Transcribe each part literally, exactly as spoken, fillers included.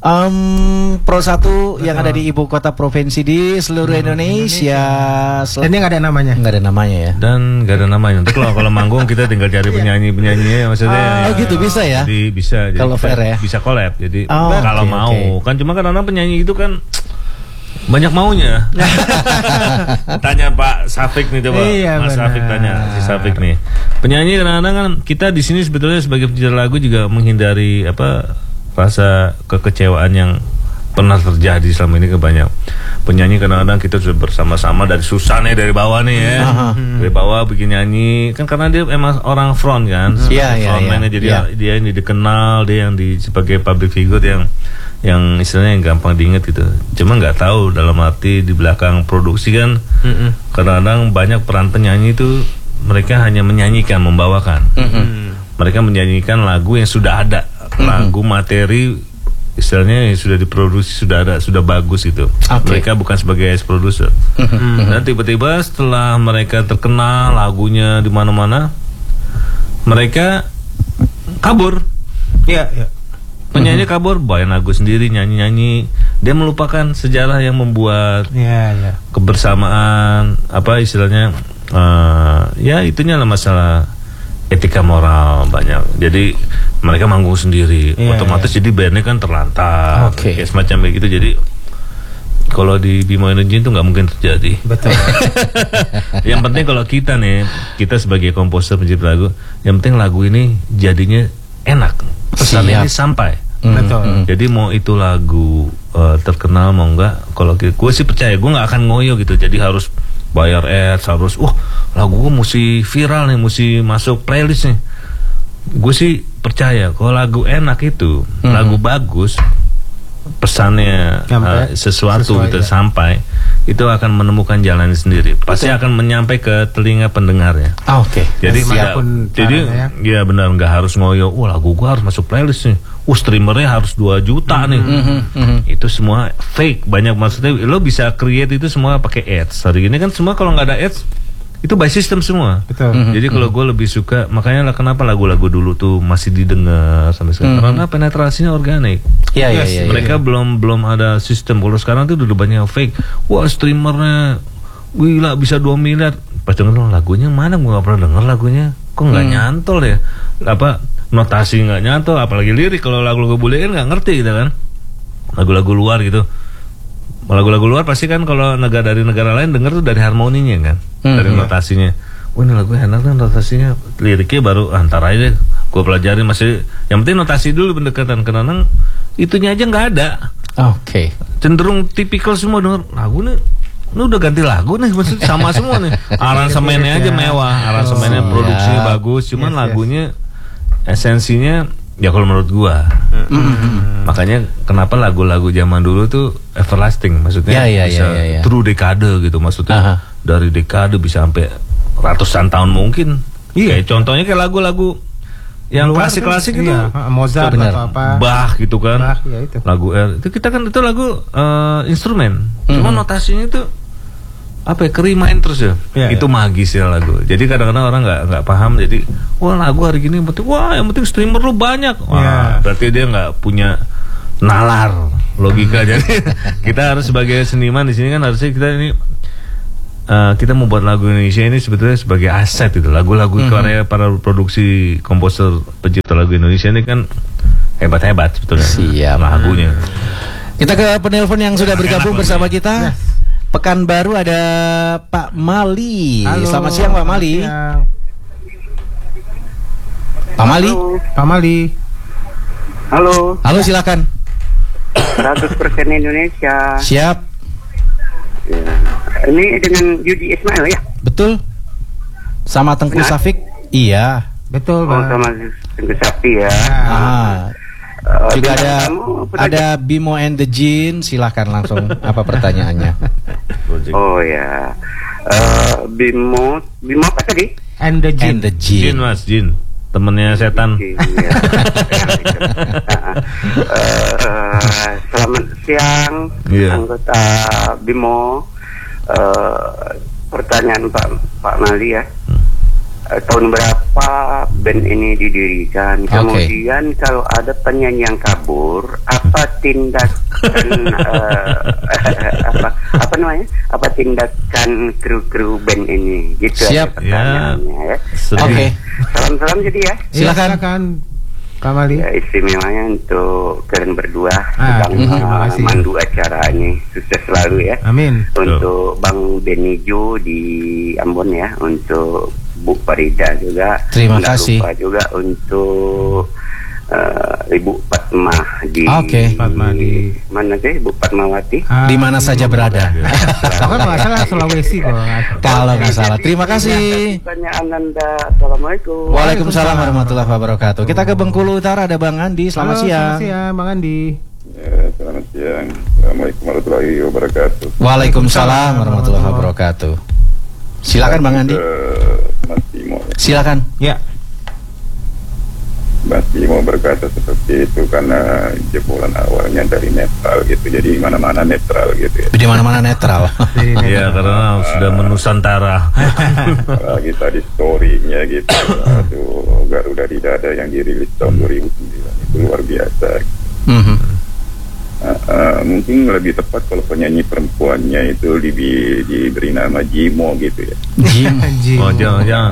Um, Pro satu yang ada di ibu kota provinsi di seluruh Indonesia. Indonesia. Dan ini nggak ada namanya. Nggak ada namanya ya. Dan nggak ada namanya. Untuk kalau kalau manggung kita tinggal cari penyanyi-penyanyinya, maksudnya. Oh ya, gitu bisa ya. Jadi bisa. Jadi kalau fair ya. Bisa collab. Jadi oh, kalau okay, mau okay. kan cuma kadang-kadang penyanyi itu kan banyak maunya. Tanya Pak Safik nih coba. Iya, Mas benar. Safik tanya si Safik nih. Penyanyi kadang-kadang kan kita di sini sebetulnya sebagai pencipta lagu juga menghindari apa rasa kekecewaan yang pernah terjadi selama ini ke banyak penyanyi. Kadang-kadang kita sudah bersama-sama dari susah nih dari bawah nih ya. Uh-huh. Dari bawah bikin nyanyi kan karena dia emang orang front kan. Iya iya frontman-nya jadi yeah. dia yang dikenal, dia yang di sebagai public figure yang yang istilahnya yang gampang diingat gitu. Cuma nggak tahu dalam arti di belakang produksi kan mm-hmm. kadang-kadang banyak peran penyanyi itu mereka hanya menyanyikan, membawakan. Mm-hmm. Mereka menyanyikan lagu yang sudah ada, mm-hmm. lagu materi istilahnya yang sudah diproduksi, sudah ada, sudah bagus itu. Okay. Mereka bukan sebagai produser. Mm-hmm. Dan tiba-tiba setelah mereka terkenal lagunya di mana-mana, mereka kabur. Iya, iya. Penyanyi kabur, bawain lagu sendiri, nyanyi-nyanyi. Dia melupakan sejarah yang membuat yeah, yeah. kebersamaan, apa istilahnya, uh, ya itunya lah masalah etika moral banyak. Jadi mereka manggung sendiri, yeah, otomatis yeah. jadi bandnya kan terlantar, okay. kayak semacam kayak gitu. Jadi kalau di Bimo Energy itu nggak mungkin terjadi. Betul. Yang penting kalau kita nih, kita sebagai komposer pencipta lagu, yang penting lagu ini jadinya enak, pesan ini sampai. Mm, Betul. Mm. Jadi mau itu lagu uh, terkenal mau enggak, kalau gue sih percaya gue nggak akan ngoyo gitu. Jadi harus bayar ads, harus wah lagu gue mesti viral nih, mesti masuk playlist nih. Gue sih percaya kalau lagu enak itu, mm. lagu bagus, pesannya uh, sesuatu gitu ya. Sampai itu akan menemukan jalan sendiri. Pasti Betul. akan menyampai ke telinga pendengarnya. Ah, Oke. Okay. Jadi tidak, jadi ya benar nggak harus ngoyo. Oh lagu gua harus masuk playlist nih. Uh streamernya harus dua juta mm-hmm. nih. Mm-hmm. Mm-hmm. Itu semua fake. Banyak maksudnya lo bisa create itu semua pakai ads. Hari ini kan semua kalau nggak ada ads itu by system semua. Betul. Mm-hmm. Jadi kalau gue lebih suka, makanya lah kenapa lagu-lagu dulu tuh masih didengar sampai sekarang mm-hmm. karena penetrasinya organik. Iya iya iya. Mereka ya. belum belum ada sistem. Kalau sekarang tuh udah banyak fake. Wah streamernya gila bisa dua miliar. Pas denger lagunya mana gue nggak pernah denger lagunya. Kok nggak hmm. nyantol ya? Apa notasi nggak nyantol? Apalagi lirik kalau lagu-lagu bule kan nggak ngerti gitu kan. Lagu-lagu luar gitu. Lagu-lagu luar pasti kan kalau negara dari negara lain denger tuh dari harmoninya kan, hmm, dari iya. notasinya. Wah ini lagu enak kan notasinya, liriknya baru antar aja gue pelajari masih. Yang penting notasi dulu pendekatan, karena itunya aja nggak ada. Oke. Okay. Cenderung tipikal semua denger lagu nih. Ini udah ganti lagu nih, maksudnya sama semua nih. Aransemennya aja mewah, aransemennya oh, produksinya ya. bagus, cuman yes, lagunya yes. esensinya. Ya kalau menurut gua, mm-hmm. makanya kenapa lagu-lagu zaman dulu tuh everlasting, maksudnya ya, ya, bisa ya, ya, ya. true dekade gitu, maksudnya uh-huh. dari dekade bisa sampai ratusan tahun mungkin. Iya, kayak contohnya kayak lagu-lagu yang klasik-klasik itu, iya. Mozart atau apa, Bach gitu kan, Bach, ya itu. lagu R, itu kita kan itu lagu uh, instrumen, mm-hmm. cuma notasinya itu apa ya, kerimain terus ya, ya itu ya. magis ya lagu. Jadi kadang-kadang orang nggak nggak paham, jadi wah lagu hari gini yang penting, wah yang penting streamer lu banyak, wah ya. berarti dia nggak punya nalar logika. Jadi kita harus sebagai seniman di sini kan harusnya kita ini uh, kita membuat lagu Indonesia ini sebetulnya sebagai aset itu. Lagu-lagu mm-hmm. karya para produksi komposer pencipta lagu Indonesia ini kan hebat-hebat sebetulnya. Siap. Lagunya. Kita ke penelpon yang sudah bergabung bersama kita. Yes. Pekanbaru ada Pak Mali. Halo, selamat siang Pak Mali. Siang. Pak Mali. Pak Mali. Halo. Halo silakan. seratus persen Indonesia. Siap. Ya. Ini dengan Yudi Ismail ya? Betul. Sama Tengku Benar? Safik. Iya. Betul Bang. Oh, sama Tengku Safik ya. Ah. Uh, juga ada kamu, ada Bimo and the Jin, silahkan langsung apa pertanyaannya? Oh ya, uh, Bimo, Bimo apa tadi? And the Jin. And the Jin. Jin mas, Jin, temennya setan. Jin, ya. uh, uh, selamat siang, yeah. anggota Bimo. Uh, pertanyaan Pak Pak Mali ya. uh, tahun berapa band ini didirikan. Oke. Kemudian kalau ada penyanyi yang kabur, apa tindakan uh, apa apa namanya? Apa tindakan kru-kru band ini? Gitu. Siap. aja pertanyaannya, ya. Sedih. Oke. Salam-salam jadi ya. Iya, Silakan. silakan Pak Mali. Ya, istimewanya untuk kalian berdua Ah, sedang terima uh, kasih. mandu acara ini, sukses selalu ya. Amin. Untuk Bang Benijo di Ambon ya, untuk Bu Farida juga. Terima Nggak kasih. lupa juga untuk uh, Ibu Fatma di Oke. Fatma di- mana sih Ibu Fatmawati? Ah, Di mana saja berada. Aku kan nggak salah Sulawesi kok. Kalau nggak salah. Terima kasih. Pertanyaan Anda. Assalamualaikum. Waalaikumsalam warahmatullahi wabarakatuh. Kita ke Bengkulu Utara, ada Bang Andi. Selamat Halo, siang. Selamat siang, Bang Andi. Ya, selamat siang. Assalamualaikum warahmatullahi wabarakatuh. Waalaikumsalam warahmatullahi wabarakatuh. Silakan Bang Andi. Ke Mas Timo. Silakan. Ya. Mas Timo berkata seperti itu karena jebolan awalnya dari netral gitu. Jadi mana-mana netral gitu ya. Di mana-mana netral. Iya, karena sudah menusantara. Apalagi tadi story-nya gitu. Aduh, Garuda di Dada yang dirilis tahun dua ribu sembilan itu luar biasa. Mhm. Uh, uh, mungkin lebih tepat kalau penyanyi perempuannya itu di, diberi nama Jimo gitu ya. Jim. Jim. Oh, jangan, jangan.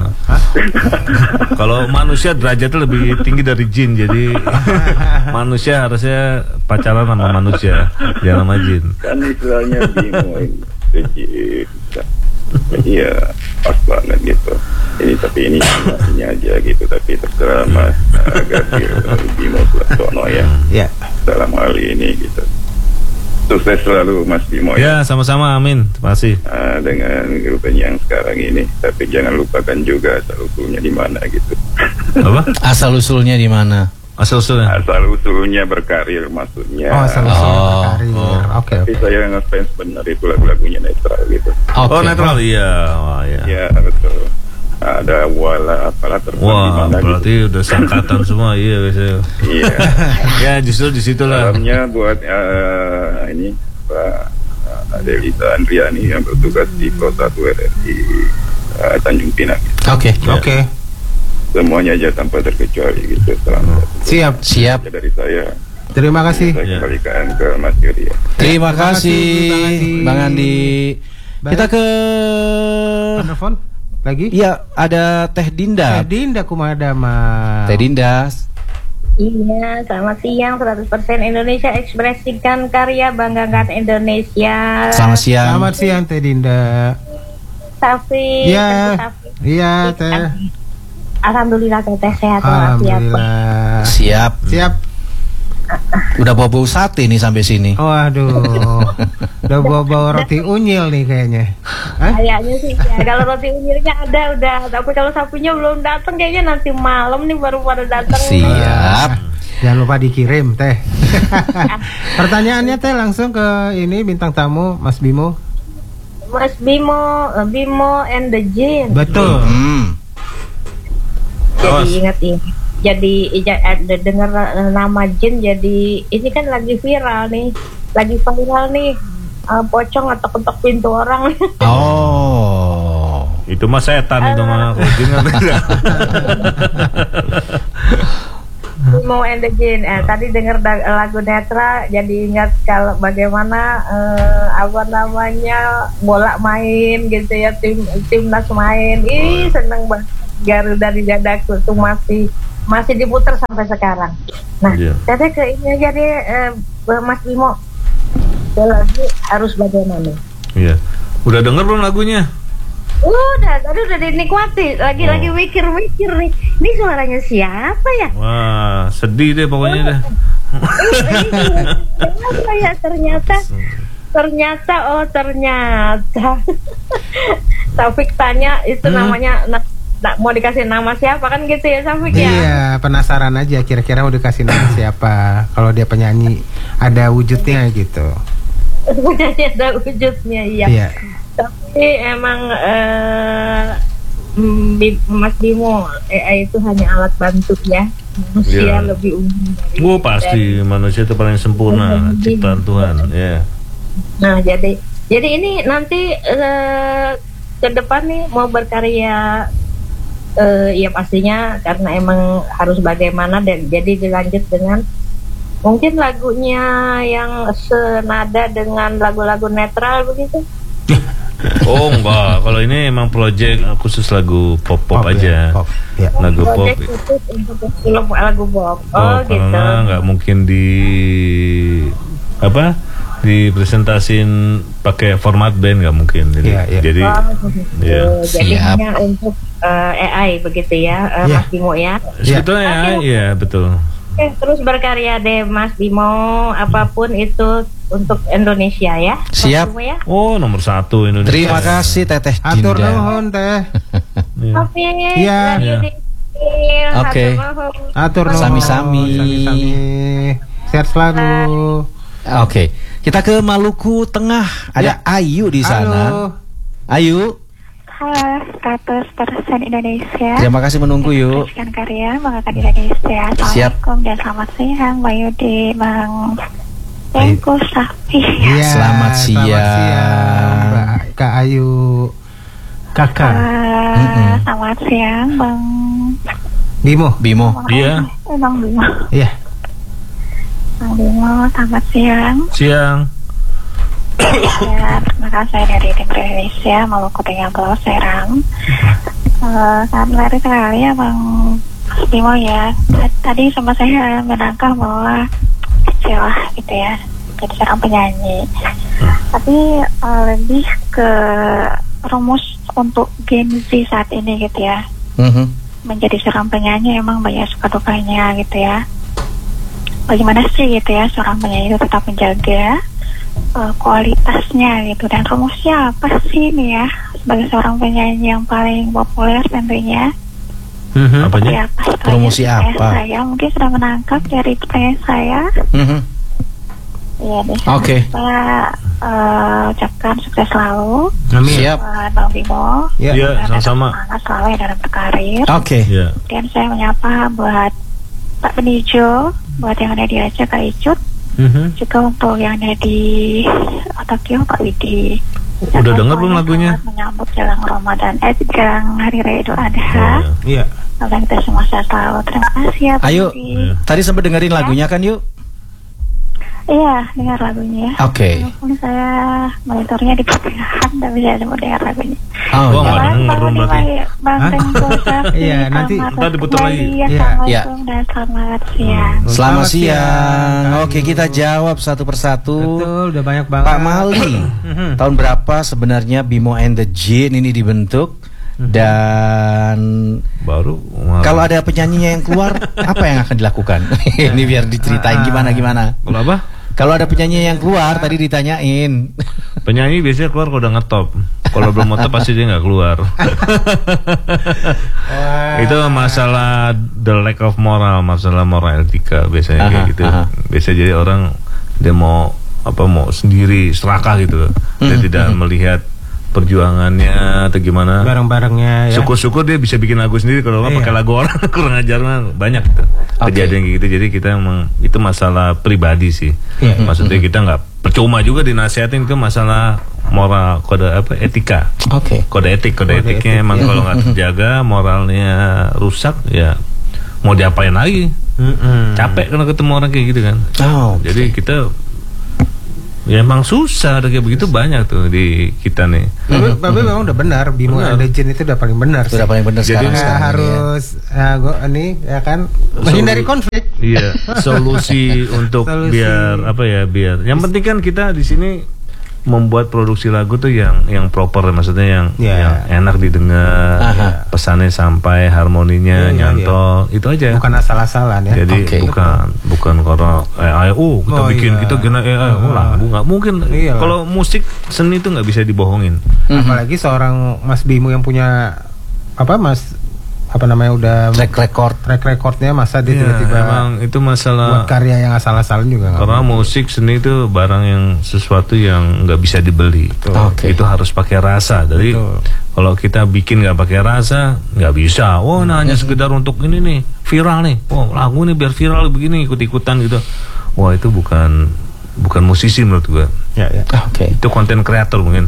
Kalau manusia derajatnya lebih tinggi dari jin, jadi manusia harusnya pacaran sama manusia, jangan sama jin. Kan istilahnya Bimo ini Jim. Iya, pas banget gitu. Ini tapi ini ini aja gitu, tapi terserah Mas uh, Gadir Bimo Suarsono ya Ya. dalam hal ini gitu. Sukses selalu Mas Bimo ya, Ya, sama-sama, amin. Terima kasih. uh, dengan grupnya yang sekarang ini. Tapi jangan lupakan juga asal usulnya di mana gitu. Apa? Asal usulnya di mana? Asal-usulnya. Asal usulnya berkarir maksudnya. Oh, salah satu Oh, karir. oh. Oke, Tapi oke. saya ngefans benar itu lagu-lagunya netral gitu. Oke. Oh, netral. Iya, wah, ya. Ya betul. Ada wala apalah terbang di Wah, mana berarti udah sangkatan semua, iya biasanya. Iya. Ya, justru di situlah. Salamnya buat uh, ini Pak uh, Delita Andriani yang bertugas di Pro satu R R I uh, Tanjung Pinang. Oke. Oke. Semuanya aja tanpa terkecuali gitu. Selamat. Siap. Siap. Ya, dari saya. Terima kasih. Saya Ya. kembalikan ke Mas Yudi. Ya. Terima Terima kasih, kasih Bang Bang Andi. Andi. Kita ke Telepon lagi? Iya, ada Teh Dinda. Teh Dinda Kumada, Mas. Teh Dinda. Iya, selamat siang. seratus persen Indonesia, ekspresikan karya, banggakan Indonesia. Selamat siang. Selamat siang Teh Dinda. Safi. Iya. Teh Safi. Iya, Teh. Alhamdulillah teteh sehat walafiat. Alhamdulillah. Siap. Siap. Udah bau-bau sate nih sampai sini. Waduh. Udah bawa-bawa roti unyil nih kayaknya. Hah? Kayaknya sih ya. Kalau roti unyilnya ada udah, tapi kalau sapinya belum datang kayaknya nanti malam nih baru pada datang. Siap. Jangan lupa dikirim, Teh. Pertanyaannya Teh langsung ke ini bintang tamu Mas Bimo. Mas Bimo, eh, Bimo and the Jin. Betul. Hmm. Jadi Awas. ingat ini. Jadi ija- ada dengar eh, nama Jin, jadi ini kan lagi viral nih, lagi viral nih. Eh, pocong atau ketok pintu orang. Oh. Itu mah setan itu mah. Kalau jin kan beda. Bimo and the Jin. Eh, tadi dengar da- lagu netral, jadi ingat kalau bagaimana eh, apa namanya bola main gitu ya, tim timnas main. Ih seneng banget. Garuda di dadaku tuh masih masih diputar sampai sekarang. Nah, Iya. saya ke ini aja deh, eh, Mas Bimo. Lagi harus bagaimana? Iya. Udah denger belum lagunya? Udah, tadi udah dinikmati. Lagi-lagi Oh. mikir-mikir nih. Ini suaranya siapa ya? Wah, sedih deh pokoknya deh. Kenapa ya ternyata ternyata oh ternyata Taufik tanya itu Hmm. namanya na- na- mau dikasih nama siapa kan gitu ya Taufik ya? Iya, penasaran aja kira-kira mau dikasih nama siapa. Kalau dia penyanyi ada wujudnya gitu. Jadi ada wujudnya iya. Iya. Tapi emang eh, mm, Bi- Mas Bimo A I itu hanya alat bantu ya. Manusia Iya. lebih unggul dari- Gua pasti manusia itu paling sempurna ciptaan Tuhan. Ya. Nah, jadi jadi ini nanti eh, ke depan nih mau berkarya uh, ya pastinya karena emang harus bagaimana dan jadi dilanjut dengan mungkin lagunya yang senada dengan lagu-lagu netral begitu. Oh enggak, kalau ini emang project khusus lagu pop-pop Pop, aja, ya, pop, ya. lagu pop. Project khusus untuk film lagu pop. Oh, Oh, gitu. karena nggak mungkin di apa dipresentasin pakai format band, nggak mungkin. Jadi, Iya, iya. jadi Oh, begitu. ya. Jadi Siap. hanya untuk uh, A I begitu ya, uh, Iya. Mas Bimo ya. Sebetulnya ya, iya betul. Oke, terus berkarya deh Mas Bimo, apapun itu untuk Indonesia ya. Mas Siap. Bimo ya. Oh nomor satu Indonesia. Terima kasih Teteh Atur Dinda. nuhun teh. Iya. Oke. Iya. Iya. Oke. Atur nuhun. Sami-sami. Sami-sami. Sehat selalu. Oke, kita ke Maluku Tengah. Ada Ayu di sana. Halo. Ayu, Halo, seratus persen Indonesia. terima kasih menunggu yuk. Teruskan karya, banggakan Indonesia. Siap. Assalamualaikum dan selamat siang, Mbak Yudi, Bang Tengku Sapi. Iya, Selamat siang. Selamat siang, Mbak Kak Ayu. Kakak. Uh, Mm-mm. Selamat siang, Bang. Bimo. Bimo. Iya. Eh, Bang Bimo. Iya. Bang Bimo, selamat siang. Siang. Ya, terima kasih saya dari tim Indonesia, Maluku Tengah Pulau Seram. Uh, sangat menarik sekali ya, Bang Bimo ya. Tadi sama saya menangkap bahwa celah gitu ya, jadi seorang penyanyi. Tapi uh, lebih ke rumus untuk Gen Z saat ini gitu ya. Mhm. Menjadi seorang penyanyi emang banyak suka dukanya gitu ya. Bagaimana sih gitu ya seorang penyanyi itu tetap menjaga uh, kualitasnya gitu, dan rumusnya apa sih nih ya sebagai seorang penyanyi yang paling populer tentunya. Mhm. Apanya? Ya, pas Rumusnya pertanyaan apa? Saya mungkin sudah menangkap dari pertanyaan saya. Mhm. Iya deh. Oke. Saya uh, ucapkan sukses selalu Amin. Siap. buat Bang Bimo. Ya. Iya, Dan sama-sama. semangat selalu ya dalam berkarir. Oke. Iya. Dan saya menyapa buat Pak Benijo, buat yang ada di Aceh Kak Icut, Mhm. juga untuk yang ada di Tokyo Pak Widi. Udah Dan denger belum semuanya lagunya? selamat menyambut jelang Ramadan, eh jelang Hari Raya Idul Adha. Oh, Iya. Semoga kita semua sehat selalu. Terima kasih ya Pak Ayo. Widi. Iya. Tadi sempat dengerin lagunya kan yuk? Iya, dengar lagunya. Oke. Walaupun saya monitornya di pertengahan, tapi saya sempat dengar lagunya. Oh, Gua iya. nggak denger dong berarti. Bang Hah? Tengku Sapi, Iya, nanti- selamat ntar diputar lagi. kembali ya. Iya. Assalamualaikum dan selamat siang. Selamat Selamat siang. siang, Oke, Ayu. kita jawab satu persatu. Betul, udah banyak banget. Pak Mali, Mhm. tahun berapa sebenarnya Bimo and the Jin ini dibentuk? Dan Baru. kalau ada penyanyinya yang keluar, apa yang akan dilakukan? Ini biar diceritain gimana gimana. Kalau apa? Kalau ada penyanyi yang keluar, tadi ditanyain. Penyanyi biasanya keluar kalau udah ngetop. Kalau belum ngetop pasti dia nggak keluar. Wah. Itu masalah the lack of moral, masalah moral etika biasanya Aha, kayak gitu. aha. Biasa jadi orang dia mau apa mau sendiri serakah gitu. Dia Hmm, tidak hmm. melihat perjuangannya atau gimana. Bareng-barengnya ya. Syukur-syukur dia bisa bikin lagu sendiri. Kalau nggak Iya. pakai lagu orang kurang ajar mah banyak gitu. Oke. Kejadian kayak gitu. Jadi kita emang itu masalah pribadi sih. Iya. Maksudnya kita nggak percuma juga dinasihatin, itu masalah moral, kode apa etika. Oke. Kode etik, kode, Kode etiknya etik, emang ya. kalau nggak terjaga, moralnya rusak, ya mau diapain lagi? Mm-mm. Capek karena ketemu orang kayak gitu kan. Oh, Jadi kita ya emang susah, ada kayak begitu banyak tuh di kita nih. Tapi, tapi memang udah benar, Bimo Benar. and the Jin itu udah paling benar. sudah paling benar Jadi sekarang. Nggak sekarang ini ya. harus ya, gua ini ya kan menghindari konflik. Iya, solusi untuk Solusi. biar apa ya, biar yang penting kan kita di sini membuat produksi lagu tuh yang yang proper, maksudnya yang Ya. yang enak didengar, Aha. pesannya sampai, harmoninya Iya, iya, nyantol, itu aja. Bukan asal-asalan ya. Jadi Oke. bukan bukan karena A I, oh kita Oh, bikin iya. kita kena A I, oh lagu nggak mungkin. Iya. Kalau musik seni itu nggak bisa dibohongin. Mhm. Apalagi seorang Mas Bimo yang punya apa Mas apa namanya udah Track record. track recordnya, masa dia Iya, tiba-tiba emang itu buat masalah. karya yang asal-asalan juga nggak Karena mungkin. musik seni itu barang yang sesuatu yang nggak bisa dibeli. Oke. Itu harus pakai rasa. Jadi Betul. kalau kita bikin nggak pakai rasa, nggak bisa. Oh, nah hanya sekedar untuk ini nih viral nih. Oh lagu nih biar viral begini ikut-ikutan gitu. Wah itu bukan bukan musisi menurut gue. Ya, ya. Oke. Okay. Itu konten kreator mungkin.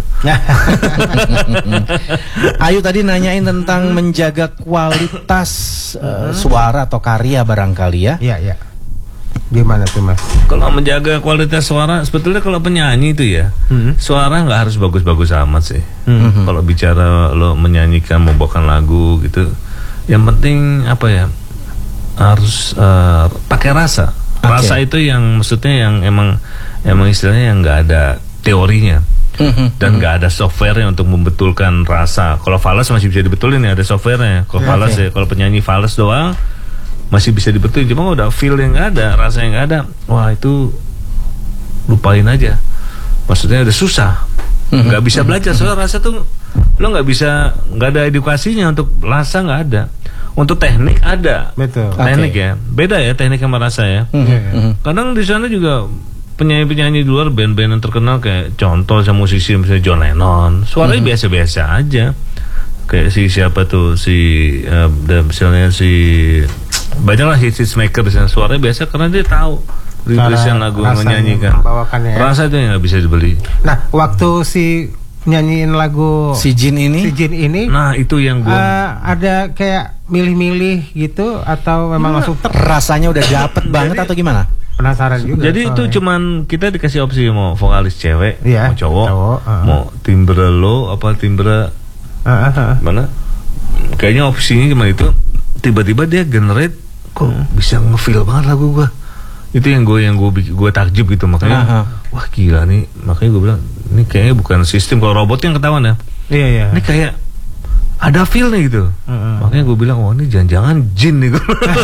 Ayu tadi nanyain tentang menjaga kualitas uh, suara atau karya barangkali ya. Iya, iya. Gimana tuh Mas? Kalau menjaga kualitas suara, sebetulnya kalau penyanyi itu ya, hmm. suara nggak harus bagus-bagus amat sih. Hmm. Kalau bicara lo menyanyikan, membawakan lagu gitu, yang penting apa ya, harus uh, pakai rasa. Okay. Rasa itu yang maksudnya yang emang emang istilahnya yang nggak ada teorinya. Mm-hmm. Dan nggak ada softwarenya untuk membetulkan rasa. Kalau fals masih bisa dibetulin ya, ada softwarenya. Kalau fals okay. ya, kalau penyanyi fals doang masih bisa dibetulin. Cuma udah feel yang nggak ada, rasa yang nggak ada, wah itu lupain aja. Maksudnya udah susah, nggak mm-hmm. bisa belajar. Soalnya rasa tuh lo nggak bisa, nggak ada edukasinya untuk rasa, nggak ada. Untuk teknik ada, betul. Teknik okay. ya, beda ya teknik sama rasa ya. Mm-hmm. Kadang di sana juga penyanyi-penyanyi di luar, band-band yang terkenal kayak contoh sama musisi misalnya John Lennon, suaranya mm-hmm. biasa-biasa aja. Kayak si siapa tuh si uh, misalnya si banyaklah hits maker di sana, suaranya biasa karena dia tahu rilisan lagu menyanyikan. Ya. Rasa itu yang nggak bisa dibeli. Nah, waktu si nyanyiin lagu si Jin ini, si Jin ini, nah itu yang gua uh, ada kayak milih-milih gitu atau memang nah, langsung ter- rasanya udah dapet banget atau gimana? Penasaran juga. Jadi soalnya. Itu cuman kita dikasih opsi mau vokalis cewek, yeah, mau cowok, cowok uh. mau timbre low apa timbre uh, uh, uh. mana? Kayaknya opsinya cuma itu. Tiba-tiba dia generate, kok hmm. bisa ngefeel banget lagu gua. Itu yang gue yang gue gue takjub gitu, makanya uh-huh. wah gila nih, makanya gue bilang ini kayaknya bukan sistem, kalau robot yang ketahuan ya. Iya iya. Ini kayak ada feel nih gitu. Uh-huh. Makanya gue bilang wah ini jangan-jangan jin nih.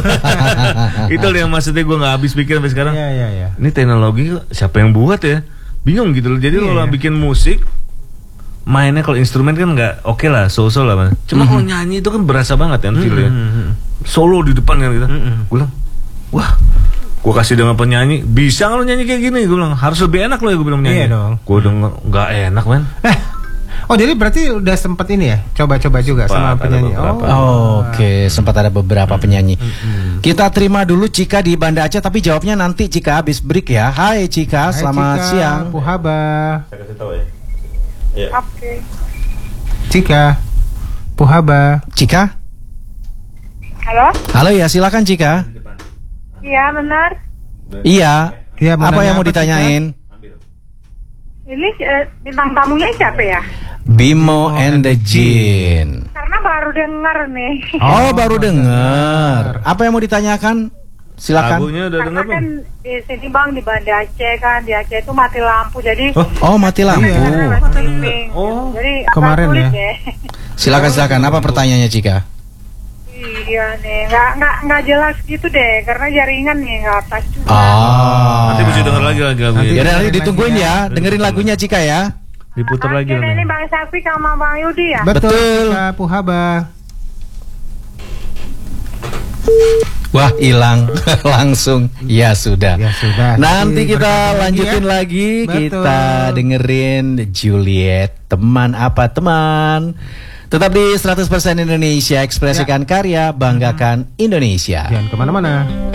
Itu yang maksudnya gue nggak habis pikir sampai sekarang. Iya iya iya. Ini teknologi siapa yang buat ya? Bingung gitu loh. Jadi yeah, kalau yeah. bikin musik, mainnya kalau instrumen kan nggak oke okay lah, so-so lah. Cuma mm-hmm. kalau nyanyi itu kan berasa banget kan feelnya. Mm-hmm. Solo di depan kan gitu. Mm-hmm. Gue bilang, wah, gue kasih dengan penyanyi, bisa nggak lo nyanyi kayak gini? Gue bilang harus lebih enak loh ya, gue bilang nyanyi. Iya dong. Gue udah nggak enak man. Eh, oh jadi berarti udah sempet ini ya, coba-coba juga sempat sama penyanyi. Oh, oh oke, okay. sempat ada beberapa penyanyi. Mm-hmm. Kita terima dulu Cika di Banda Aceh, tapi jawabnya nanti Cika habis break ya. Hai Cika, Hai, selamat Cika, siang. Puhaba. Saya kasih tahu ya. Yeah. Oke. Okay. Cika, Puhaba. Cika. Halo. Halo ya, silakan Cika. Iya benar. Iya. Ya, apa yang mau ditanyain? Ini eh, bintang tamunya siapa ya? Bimo and the Jin. Karena baru dengar nih. Oh, baru dengar. Apa yang mau ditanyakan? Silakan. Lagunya udah dengar kan di sini Bang, di Banda Aceh kan, di Aceh itu mati lampu, jadi oh, oh mati lampu. Iya, oh, jadi kemarin ya. ya. Silakan silakan. Apa pertanyaannya Cika? Iya nih, nggak nggak nggak jelas gitu deh, karena jaringan nih nggak pas juga. Oh. Nanti bisa denger lagi lagi lagunya. Ya nanti ditungguin ya, dengerin lagunya Cika ya. Diputar ah, lagi. Ini Bang Safi sama Bang Yudi ya. Betul. Cika, Puhaba. Wah hilang langsung. Ya sudah. Ya sudah. Nanti kita lanjutin lagi, ya? kita dengerin Juliet. Teman apa teman? Tetap di seratus persen Indonesia, ekspresikan ya. karya, banggakan Indonesia. Jangan kemana-mana.